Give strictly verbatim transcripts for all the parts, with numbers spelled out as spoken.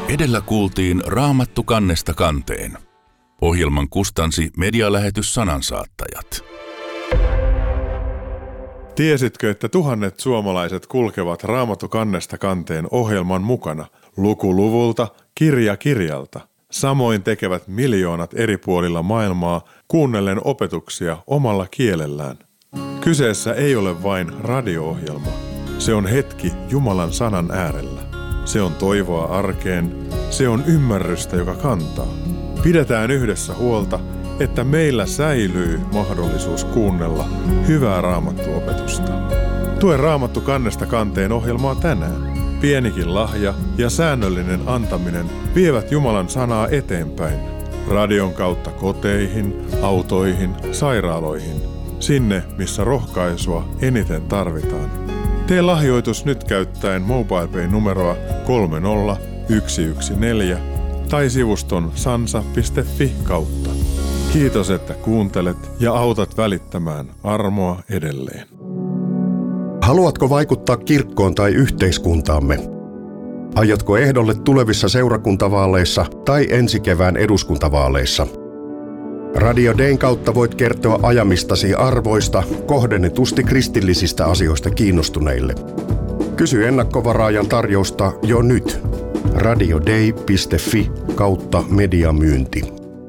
Edellä kuultiin Raamattu kannesta kanteen. Ohjelman kustansi medialähetys Sanansaattajat. Tiesitkö, että tuhannet suomalaiset kulkevat Raamattu kannesta kanteen ohjelman mukana, luku luvulta, kirja kirjalta? Samoin tekevät miljoonat eri puolilla maailmaa kuunnellen opetuksia omalla kielellään. Kyseessä ei ole vain radio-ohjelma. Se on hetki Jumalan sanan äärellä. Se on toivoa arkeen. Se on ymmärrystä, joka kantaa. Pidetään yhdessä huolta, että meillä säilyy mahdollisuus kuunnella hyvää Raamattu-opetusta. Tue Raamattu kannesta kanteen ohjelmaa tänään. Pienikin lahja ja säännöllinen antaminen vievät Jumalan sanaa eteenpäin. Radion kautta koteihin, autoihin, sairaaloihin. Sinne, missä rohkaisua eniten tarvitaan. Tee lahjoitus nyt käyttäen MobilePay-numeroa kolme nolla yksi yksi neljä tai sivuston sansa piste fi kautta. Kiitos, että kuuntelet ja autat välittämään armoa edelleen. Haluatko vaikuttaa kirkkoon tai yhteiskuntaamme? Aiotko ehdolle tulevissa seurakuntavaaleissa tai ensi kevään eduskuntavaaleissa? Radio Dayn kautta voit kertoa ajamistasi arvoista kohdennetusti kristillisistä asioista kiinnostuneille. Kysy ennakkovaraajan tarjousta jo nyt. radioday piste fi kautta mediamyynti.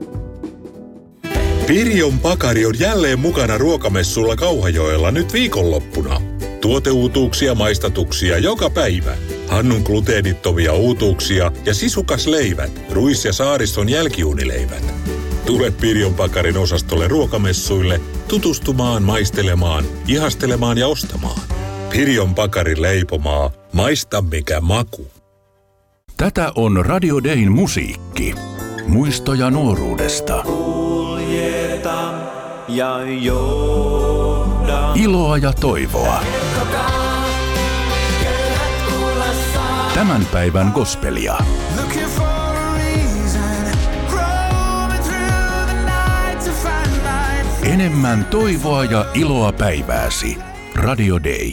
Pirjon Pakari on jälleen mukana ruokamessulla Kauhajoella nyt viikonloppuna. Tuoteuutuuksia, maistatuksia joka päivä. Hannun gluteenittomia uutuuksia ja sisukasleivät, ruis- ja saariston jälkiuunileivät. Tule Pirjon Pakarin osastolle ruokamessuille tutustumaan, maistelemaan, ihastelemaan ja ostamaan. Pirjon Pakarin leipomaa. Maista mikä maku. Tätä on Radio Dayn musiikki. Muistoja nuoruudesta. Kuljeta ja johda. Iloa ja toivoa. Tämän päivän gospelia. Enemmän toivoa ja iloa päivääsi. Radio Day.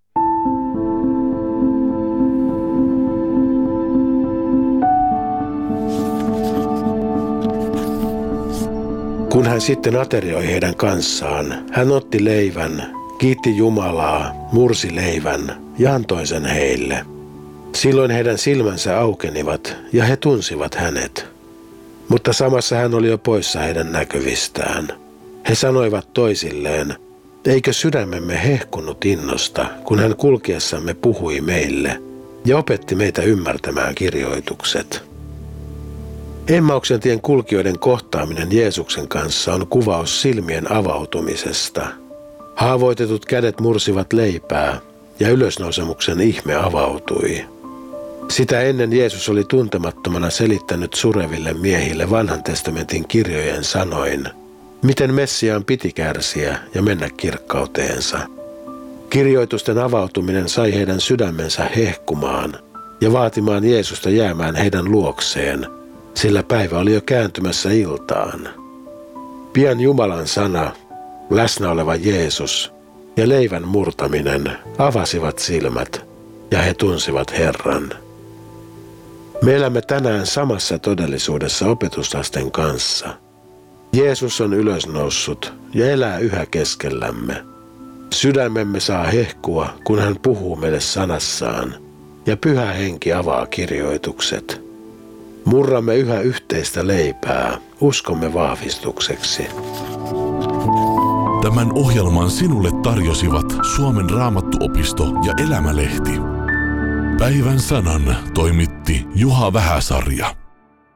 Kun hän sitten aterioi heidän kanssaan, hän otti leivän, kiitti Jumalaa, mursi leivän ja antoi sen heille. Silloin heidän silmänsä aukenivat ja he tunsivat hänet. Mutta samassa hän oli jo poissa heidän näkyvistään. He sanoivat toisilleen, eikö sydämemme hehkunut innosta, kun hän kulkiessamme puhui meille ja opetti meitä ymmärtämään kirjoitukset. Emmauksen tien kulkijoiden kohtaaminen Jeesuksen kanssa on kuvaus silmien avautumisesta. Haavoitetut kädet mursivat leipää ja ylösnousemuksen ihme avautui. Sitä ennen Jeesus oli tuntemattomana selittänyt sureville miehille vanhan testamentin kirjojen sanoin, miten Messiaan piti kärsiä ja mennä kirkkauteensa. Kirjoitusten avautuminen sai heidän sydämensä hehkumaan ja vaatimaan Jeesusta jäämään heidän luokseen, sillä päivä oli jo kääntymässä iltaan. Pian Jumalan sana, läsnä oleva Jeesus ja leivän murtaminen avasivat silmät ja he tunsivat Herran. Me elämme tänään samassa todellisuudessa opetuslasten kanssa. Jeesus on ylösnoussut ja elää yhä keskellämme. Sydämemme saa hehkua, kun hän puhuu meille sanassaan, ja Pyhä Henki avaa kirjoitukset. Murramme yhä yhteistä leipää uskomme vahvistukseksi. Tämän ohjelman sinulle tarjosivat Suomen Raamattuopisto ja Elämälehti. Päivän sanan toimitti Juha Vähäsarja.